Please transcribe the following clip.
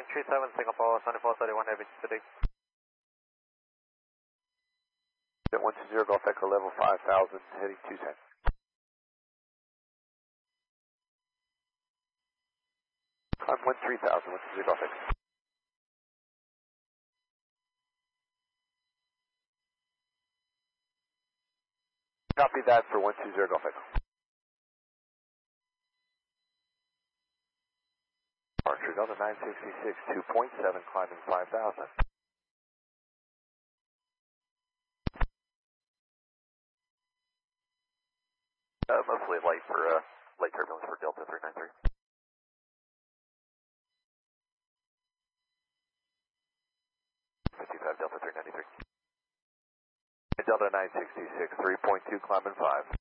137 Singapore, 7431 Heavy City. 120 Golf Echo level 5000, heading 210. Climb 3000, 120 Golf Echo. Copy that for 120 Golf Echo. Archer Delta 966, 2.7, climbing 5000. Mostly light for light turbulence for Delta 393. Delta 393. Delta 966, 3.2, climbing 5.